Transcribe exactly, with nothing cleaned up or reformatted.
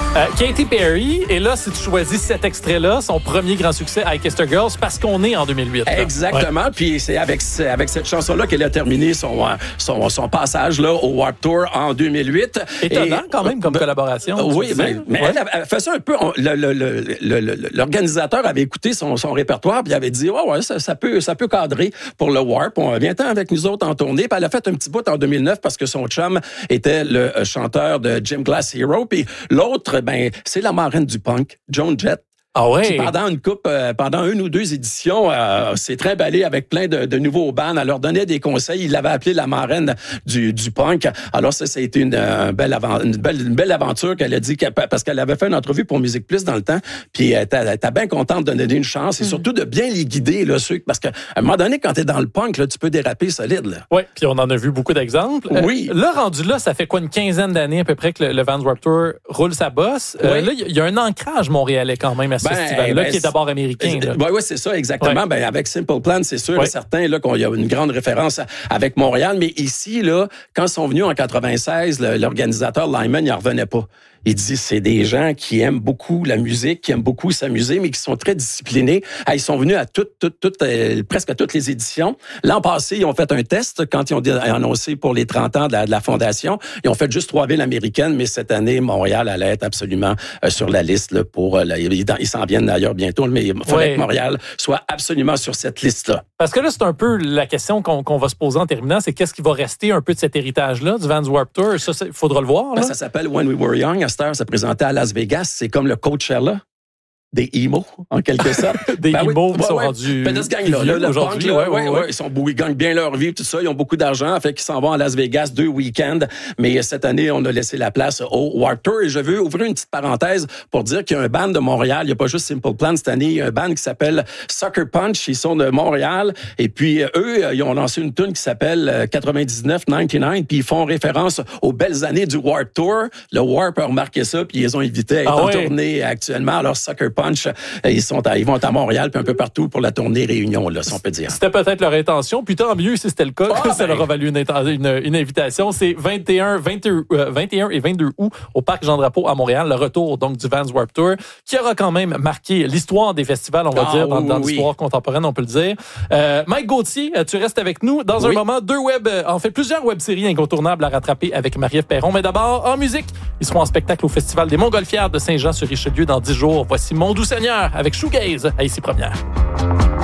Euh, Katy Perry, et là, si tu choisis cet extrait-là, son premier grand succès, I Kissed a Girl, c'est parce qu'on est en deux mille huit. Là. Exactement. Ouais. Puis c'est avec, avec cette chanson-là qu'elle a terminé son, son, son passage là, au Warped Tour en deux mille huit. Étonnant et, quand même comme ben, collaboration. Oui, ben, mais ouais. elle, elle fait ça un peu. On, le, le, le, le, l'organisateur avait écouté son, son répertoire puis il avait dit ouais, ouais, ça, ça, peut, ça peut cadrer pour le Warp. On vient-en avec nous autres en tournée. Puis elle a fait un petit bout en deux mille neuf parce que son chum était le chanteur de Gym Class Hero. Puis l'autre, ben, c'est la marraine du punk, Joan Jett. Ah ouais. Qui, pendant une coupe, euh, pendant une ou deux éditions, euh, s'est trimballé avec plein de, de nouveaux bands. Elle leur donnait des conseils. Il l'avait appelée la marraine du, du punk. Alors ça, ça a été une, euh, belle, avant, une, belle, une belle aventure qu'elle a dit, qu'elle, parce qu'elle avait fait une entrevue pour Musique Plus dans le temps. Puis elle était, était bien contente de donner une chance et surtout de bien les guider, là, ceux, parce qu'à un moment donné, quand t'es dans le punk, là, tu peux déraper solide. Là. Oui, puis on en a vu beaucoup d'exemples. Oui. Euh, là, rendu là, ça fait quoi, une quinzaine d'années à peu près que le, le Vans Warped Tour roule sa bosse. Oui. Euh, là, il y a un ancrage montréalais quand même à ce ben, festival-là ben, qui est d'abord américain. Oui, ouais, ouais, c'est ça, exactement. Ouais. Ben, avec Simple Plan, c'est sûr ouais. et certain là, qu'il y a une grande référence avec Montréal. Mais ici, là, quand ils sont venus en quatre-vingt-seize, le, l'organisateur Lyman, il n'en revenait pas. Il dit c'est des gens qui aiment beaucoup la musique, qui aiment beaucoup s'amuser, mais qui sont très disciplinés. Ah, ils sont venus à toutes, toutes, toutes, euh, presque à toutes les éditions. L'an passé, ils ont fait un test quand ils ont annoncé pour les trente ans de la, de la fondation. Ils ont fait juste trois villes américaines, mais cette année, Montréal allait être absolument euh, sur la liste là, pour. Euh, ils, ils s'en viennent d'ailleurs bientôt, mais il faudrait ouais. que Montréal soit absolument sur cette liste-là. Parce que là, c'est un peu la question qu'on, qu'on va se poser en terminant, c'est qu'est-ce qui va rester un peu de cet héritage-là du Vans Warped Tour. Ça, il faudra le voir. Là. Ben, ça s'appelle When We Were Young. À cette heure, ça présentait à Las Vegas. C'est comme le Coachella des emo, en quelque sorte. des ben, emo oui, qui sont ouais, rendus ben, de ce gang-là, là, le aujourd'hui. Punk, là, ouais, ouais, ouais, ouais. Ouais, ils, sont beaux, ils gagnent bien leur vie, tout ça. Ils ont beaucoup d'argent, fait qu'ils s'en vont à Las Vegas deux week-ends. Mais cette année, on a laissé la place au Warped Tour. Et je veux ouvrir une petite parenthèse pour dire qu'il y a un band de Montréal. Il n'y a pas juste Simple Plan cette année. Il y a un band qui s'appelle Sucker Punch. Ils sont de Montréal. Et puis, eux, ils ont lancé une tune qui s'appelle quatre-vingt-dix-neuf quatre-vingt-dix-neuf. Puis, ils font référence aux belles années du Warped Tour. Le Warp a remarqué ça, puis ils les ont invités à être ah, en ouais. tournée actuellement. Alors, Sucker Punch, ils sont à, ils vont à Montréal puis un peu partout pour la tournée Réunion, là, si on peut dire. C'était peut-être leur intention, puis tant mieux si c'était le cas, oh, ça ben... leur a valu une, une, une invitation. C'est vingt et un, vingt-deux, euh, vingt et un et vingt-deux août au Parc Jean-Drapeau à Montréal, le retour donc du Vans Warped Tour, qui aura quand même marqué l'histoire des festivals, on va ah, dire, dans, oui, dans l'histoire oui. contemporaine, on peut le dire. Euh, Mike Gauthier, tu restes avec nous. Dans oui. un moment, deux web, en fait, plusieurs web-séries incontournables à rattraper avec Marie-Ève Perron. Mais d'abord, en musique, ils seront en spectacle au Festival des Montgolfières de Saint-Jean-sur-Richelieu dans dix jours. Voici Mon Doux Seigneur avec Shoegaze à Ici Première.